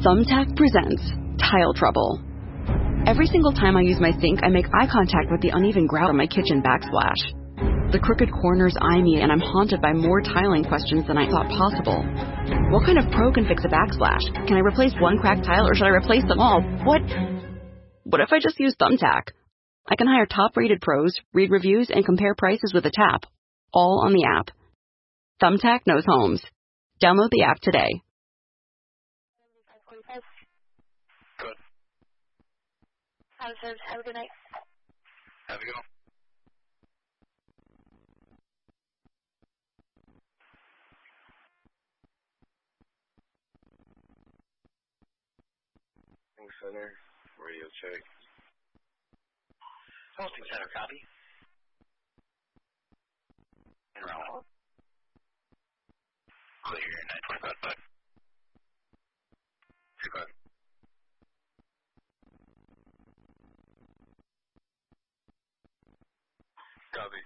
Thumbtack presents Tile Trouble. Every single time I use my sink, I make eye contact with the uneven grout on my kitchen backsplash. The crooked corners eye me, and I'm haunted by more tiling questions than I thought possible. What kind of pro can fix a backsplash? Can I replace one cracked tile, or should I replace them all? What if I just use Thumbtack? I can hire top-rated pros, read reviews, and compare prices with a tap, all on the app. Thumbtack knows homes. Download the app today. Good. Have a good night. Have a good one. Center, radio check. Hosting center, copy. And round. Clear, 925. Good. Copy.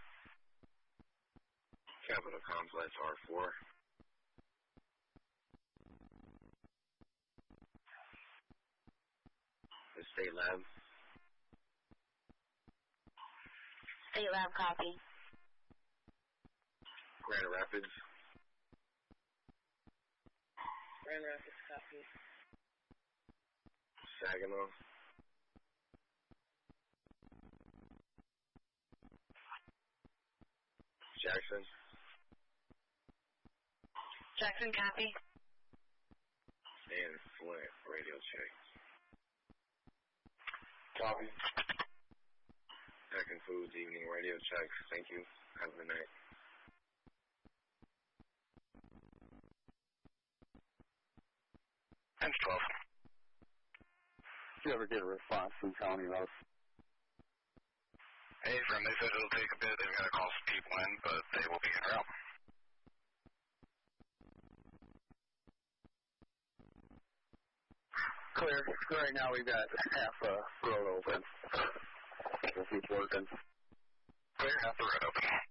Capital Complex R4. The State Lab. State Lab, copy. Grand Rapids. Grand Rapids, copy. Saginaw. Jackson. Jackson, copy. And Flint, radio check. Copy. Packing Foods, evening radio checks. Thank you. Have a good night. Times 12. Did you ever get a response from County Road? Hey, friend, they said it'll take a bit. They've got to call some people in, but they will be en route. Clear. Right now we've got half a road open. We'll keep working. Clear, half the road open.